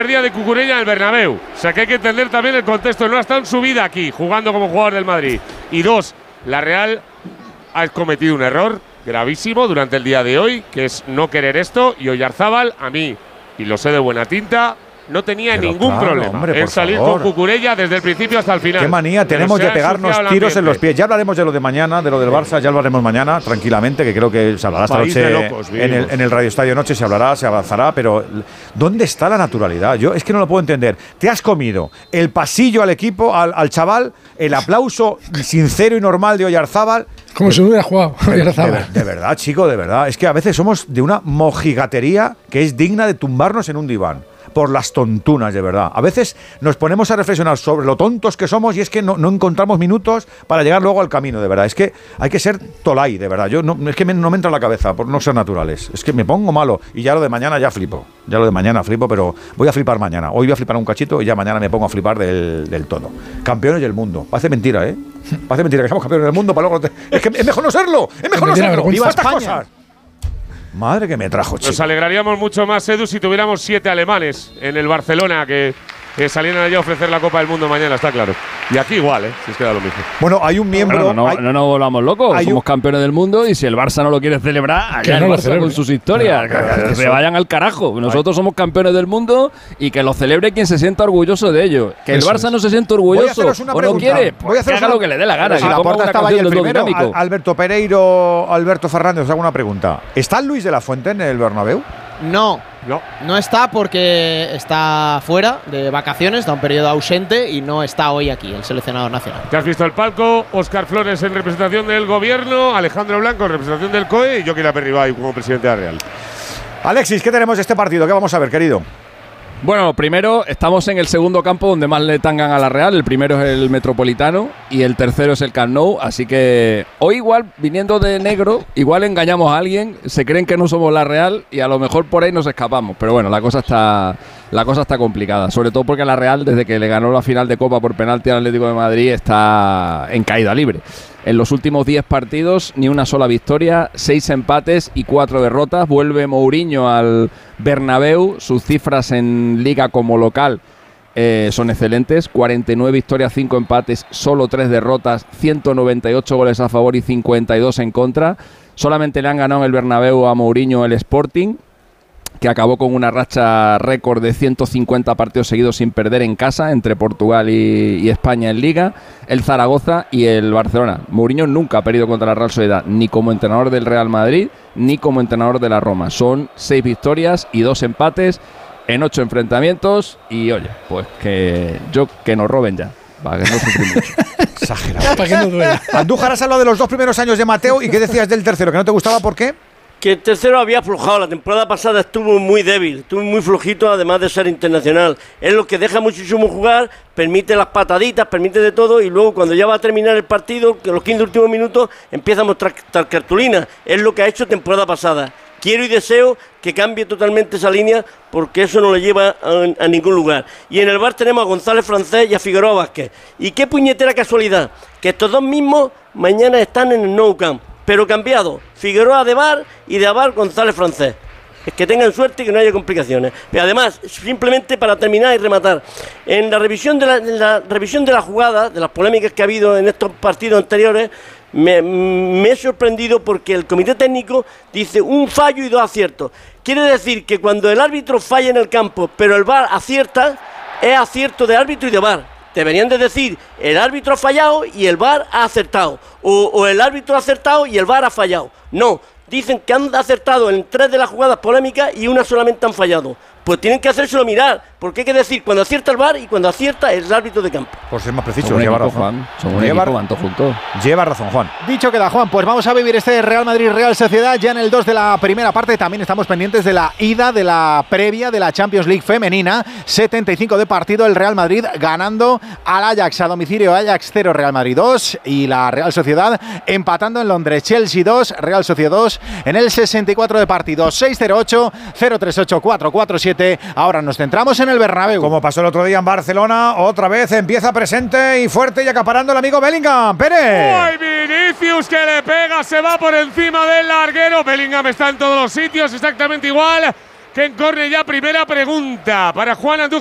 día de Cucurella en el Bernabéu. O sea que hay que entender también el contexto. No ha estado en su vida aquí, jugando como jugador del Madrid. Y dos, la Real ha cometido un error gravísimo durante el día de hoy, que es no querer esto. Y Oyarzábal, a mí, y lo sé de buena tinta, no tenía ningún problema en salir con Cucurella desde el principio hasta el final. Qué manía tenemos de pegarnos tiros en los pies. Ya hablaremos de lo de mañana, de lo del Barça, ya hablaremos mañana tranquilamente, que creo que se hablará esta noche en el Radio Estadio Noche, se hablará, se avanzará, pero ¿dónde está la naturalidad? Yo es que no lo puedo entender. Te has comido el pasillo al equipo, al chaval, el aplauso sincero y normal de Oyarzábal. Como si hubiera jugado Oyarzábal. De verdad, chico, de verdad. Es que a veces somos de una mojigatería que es digna de tumbarnos en un diván. Por las tontunas, de verdad. A veces nos ponemos a reflexionar sobre lo tontos que somos y es que no encontramos minutos para llegar luego al camino, de verdad. Es que hay que ser tolai, de verdad. Yo es que no me entra en la cabeza por no ser naturales. Es que me pongo malo y ya lo de mañana ya flipo. Ya lo de mañana flipo, pero voy a flipar mañana. Hoy voy a flipar un cachito y ya mañana me pongo a flipar del todo. Campeones del mundo. Parece mentira, ¿eh? Parece mentira que somos campeones del mundo para luego… Es que es mejor no serlo. Es mejor no serlo. ¡Viva España! Cosas. Madre que me trajo, chico. Nos alegraríamos mucho más, Edu, si tuviéramos 7 alemanes en el Barcelona que salieran allá a ofrecer la Copa del Mundo mañana, está claro. Y aquí igual, si es que da lo mismo. Bueno, hay un miembro… Claro, no nos volvamos locos, somos campeones del mundo y si el Barça no lo quiere celebrar, allá el Barça con sus historias, que se vayan al carajo. Nosotros somos campeones del mundo y que lo celebre quien se sienta orgulloso de ello. Que el Barça no se sienta orgulloso o no quiere, pues que haga lo que le dé la gana. Si la Porta estaba ahí el primero, Alberto Pereiro, Alberto Fernández, os hago una pregunta. ¿Está Luis de la Fuente en el Bernabéu? No está porque está fuera de vacaciones, está un periodo ausente y no está hoy aquí el seleccionador nacional. ¿Te has visto el palco? Óscar Flores en representación del gobierno, Alejandro Blanco en representación del COE y Joaquín Aperribay como presidente de la Real. Alexis, ¿qué tenemos de este partido? ¿Qué vamos a ver, querido? Bueno, primero estamos en el segundo campo donde más le tangan a la Real. El primero es el Metropolitano y el tercero es el Camp Nou. Así que hoy igual, viniendo de negro, igual engañamos a alguien, se creen que no somos la Real y a lo mejor por ahí nos escapamos. Pero bueno, la cosa está complicada. Sobre todo porque la Real, desde que le ganó la final de Copa por penalti al Atlético de Madrid, está en caída libre. En los últimos 10 partidos, ni una sola victoria, 6 empates y 4 derrotas. Vuelve Mourinho al Bernabéu. Sus cifras en Liga como local son excelentes. 49 victorias, 5 empates, solo 3 derrotas, 198 goles a favor y 52 en contra. Solamente le han ganado en el Bernabéu a Mourinho el Sporting, que acabó con una racha récord de 150 partidos seguidos sin perder en casa entre Portugal y España en Liga, el Zaragoza y el Barcelona. Mourinho nunca ha perdido contra la Real Sociedad, ni como entrenador del Real Madrid, ni como entrenador de la Roma. Son 6 victorias y 2 empates en 8 enfrentamientos y oye, pues que nos roben ya, para que no sufrimos mucho. Exagerado. Para que no duela. Andújar, has hablado de los 2 primeros años de Mateo y ¿qué decías del tercero? ¿Que no te gustaba? ¿Por qué? Que el tercero había aflojado, la temporada pasada estuvo muy débil, estuvo muy flojito, además de ser internacional. Es lo que deja muchísimo jugar, permite las pataditas, permite de todo, y luego cuando ya va a terminar el partido, que los 15 últimos minutos, empieza a mostrar cartulina. Es lo que ha hecho temporada pasada. Quiero y deseo que cambie totalmente esa línea, porque eso no le lleva a ningún lugar. Y en el Bar tenemos a González Francés y a Figueroa Vázquez. Y qué puñetera casualidad, que estos dos mismos mañana están en el Nou Camp, pero cambiado, Figueroa de Bar y de Abar González Francés. Es que tengan suerte y que no haya complicaciones. Pero además, simplemente para terminar y rematar, en la revisión de la jugada, de las polémicas que ha habido en estos partidos anteriores, me he sorprendido porque el comité técnico dice un fallo y 2 aciertos. Quiere decir que cuando el árbitro falla en el campo, pero el VAR acierta, es acierto de árbitro y de VAR. Deberían de decir, el árbitro ha fallado y el VAR ha acertado. O el árbitro ha acertado y el VAR ha fallado. No, dicen que han acertado en 3 de las jugadas polémicas y una solamente han fallado. Pues tienen que hacérselo mirar, porque hay que decir cuando acierta el VAR y cuando acierta el árbitro de campo. Por ser más preciso, lleva razón. Juan. Somos un equipo, van todos juntos. Lleva razón, Juan. Dicho queda, Juan, pues vamos a vivir este Real Madrid-Real Sociedad ya en el 2 de la primera parte. También estamos pendientes de la ida de la previa de la Champions League femenina. 75 de partido, el Real Madrid ganando al Ajax a domicilio. Ajax 0, Real Madrid 2. Y la Real Sociedad empatando en Londres. Chelsea 2, Real Sociedad 2 en el 64 de partido. 608-038-447. Ahora nos centramos en el Bernabéu. Como pasó el otro día en Barcelona, otra vez empieza presente y fuerte y acaparando el amigo Bellingham. ¡Pérez! ¡Ay, Vinicius que le pega! Se va por encima del larguero. Bellingham está en todos los sitios, exactamente igual. Ken Corne ya primera pregunta para Juan Andújar.